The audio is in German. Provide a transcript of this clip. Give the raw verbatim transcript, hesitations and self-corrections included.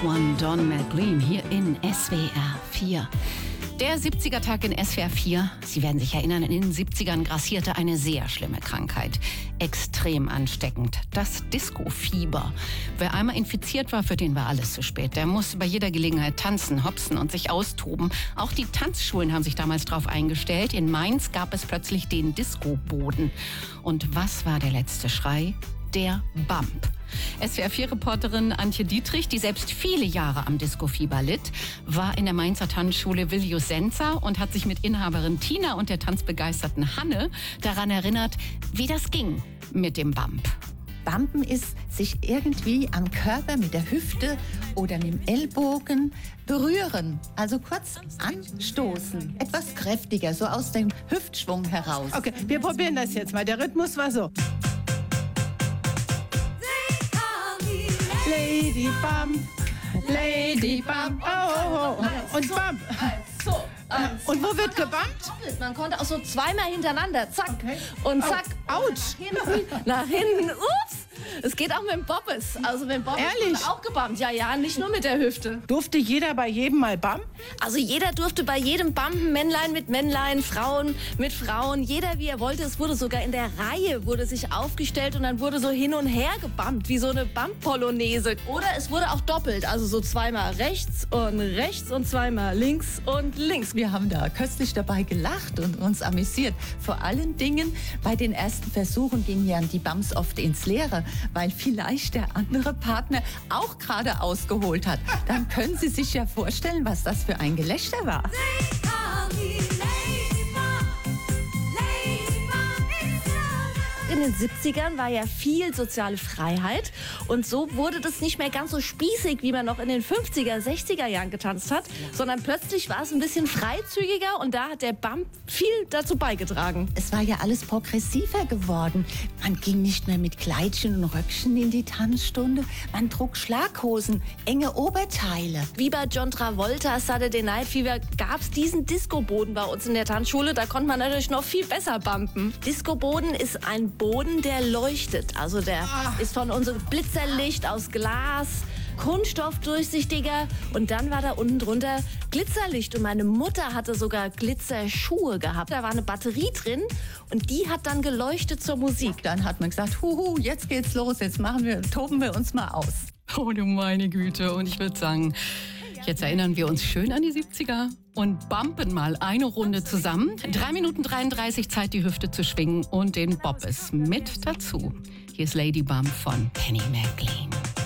One, Don McLean hier in S W R vier. Der siebziger-Tag in S W R vier. Sie werden sich erinnern, in den siebzigern grassierte eine sehr schlimme Krankheit. Extrem ansteckend. Das Disco-Fieber. Wer einmal infiziert war, für den war alles zu spät. Der musste bei jeder Gelegenheit tanzen, hopsen und sich austoben. Auch die Tanzschulen haben sich damals darauf eingestellt. In Mainz gab es plötzlich den Disco-Boden. Und was war der letzte Schrei? Der Bump. S W R vier-Reporterin Antje Dietrich, die selbst viele Jahre am Disco-Fieber litt, war in der Mainzer Tanzschule Viljosenza und hat sich mit Inhaberin Tina und der tanzbegeisterten Hanne daran erinnert, wie das ging mit dem Bump. Bumpen ist sich irgendwie am Körper mit der Hüfte oder mit dem Ellbogen berühren. Also kurz anstoßen. Etwas kräftiger, so aus dem Hüftschwung heraus. Okay, wir probieren das jetzt mal. Der Rhythmus war so. Lady Bump, Lady Bump, oh, oh, oh. Und Bump. So. Und wo wird gebumpt? Man konnte auch so zweimal hintereinander, zack, Okay. und zack. Autsch. Nach hinten, nach hinten, ups. Es geht auch mit dem Bobbes. Also mit dem Bobbes Ehrlich? wurde auch gebumpt. Ja, ja, nicht nur mit der Hüfte. Durfte jeder bei jedem mal bumpen? Also jeder durfte bei jedem bumpen, Männlein mit Männlein, Frauen mit Frauen. Jeder wie er wollte. Es wurde sogar in der Reihe wurde sich aufgestellt und dann wurde so hin und her gebumpt, wie so eine Bump-Polonaise. Oder es wurde auch doppelt, also so zweimal rechts und rechts und zweimal links und links. Wir haben da köstlich dabei gelacht und uns amüsiert. Vor allen Dingen bei den ersten Versuchen gingen ja die Bumps oft ins Leere, weil vielleicht der andere Partner auch gerade ausgeholt hat. Dann können Sie sich ja vorstellen, was das für ein Gelächter war. In den siebzigern war ja viel soziale Freiheit und so wurde das nicht mehr ganz so spießig, wie man noch in den fünfziger, sechziger Jahren getanzt hat, sondern plötzlich war es ein bisschen freizügiger und da hat der Bump viel dazu beigetragen. Es war ja alles progressiver geworden. Man ging nicht mehr mit Kleidchen und Röckchen in die Tanzstunde. Man trug Schlaghosen, enge Oberteile. Wie bei John Travolta, Saturday Night Fever, gab es diesen Disco-Boden bei uns in der Tanzschule. Da konnte man natürlich noch viel besser bumpen. Disco-Boden ist ein Boden, der leuchtet. Also der Ah. ist von unserem Blitzerlicht aus Glas, Kunststoffdurchsichtiger und dann war da unten drunter Glitzerlicht und meine Mutter hatte sogar Glitzerschuhe gehabt. Da war eine Batterie drin und die hat dann geleuchtet zur Musik. Dann hat man gesagt, huhu, jetzt geht's los, jetzt machen wir, toben wir uns mal aus. Oh du meine Güte. Und ich würde sagen, jetzt erinnern wir uns schön an die siebziger und bumpen mal eine Runde zusammen. drei Minuten dreiunddreißig Zeit, die Hüfte zu schwingen und den Bobbes mit dazu. Hier ist Lady Bump von Penny McLean.